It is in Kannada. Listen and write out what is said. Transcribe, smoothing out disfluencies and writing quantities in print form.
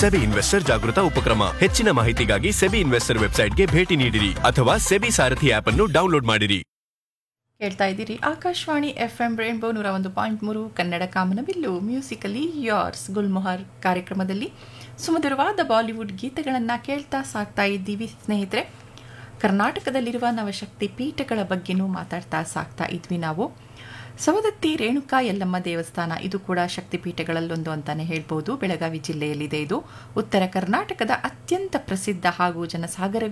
ಸೆಬಿ ಇನ್ವೆಸ್ಟರ್ ಜಾಗೃತ ಉಪಕ್ರಮ. ಹೆಚ್ಚಿನ ಮಾಹಿತಿಗಾಗಿ ಸೆಬಿ ಇನ್ವೆಸ್ಟರ್ ವೆಬ್ಸೈಟ್ಗೆ ಭೇಟಿ ನೀಡಿರಿ ಅಥವಾ ಸೆಬಿ ಸಾರಥಿ ಆಪ್ ಅನ್ನು ಡೌನ್ಲೋಡ್ ಮಾಡಿರಿ. ಕೇಳ್ತಾ ಇದ್ದೀರಿ ಆಕಾಶವಾಣಿ FM ರೇನ್ಬೋ 101.3 ಕನ್ನಡ ಕಾಮನಬಿಲ್ಲು ಮ್ಯೂಸಿಕಲಿ ಯೋರ್ಸ್ ಗುಲ್ಮೊಹರ್ ಕಾರ್ಯಕ್ರಮದಲ್ಲಿ ಸುಮಧುರವಾದ ಬಾಲಿವುಡ್ ಗೀತೆಗಳನ್ನು ಕೇಳ್ತಾ ಸಾಕ್ತಾ ಇದ್ದೀವಿ ಸ್ನೇಹಿತರೆ. ಕರ್ನಾಟಕದಲ್ಲಿರುವ ನವಶಕ್ತಿ ಪೀಠಗಳ ಬಗ್ಗೆನೂ ಮಾತಾಡ್ತಾ ಸಾಕ್ತಾ ಇದ್ವಿ ನಾವು. ಸವದತ್ತಿ ರೇಣುಕಾ ಯಲ್ಲಮ್ಮ ದೇವಸ್ಥಾನ ಇದು ಕೂಡ ಶಕ್ತಿಪೀಠಗಳಲ್ಲೊಂದು ಅಂತಾನೆ ಹೇಳ್ಬೋದು. ಬೆಳಗಾವಿ ಜಿಲ್ಲೆಯಲ್ಲಿದೆ ಇದು. ಉತ್ತರ ಕರ್ನಾಟಕದ ಅತ್ಯಂತ ಪ್ರಸಿದ್ಧ ಹಾಗೂ ಜನಸಾಗರವೇ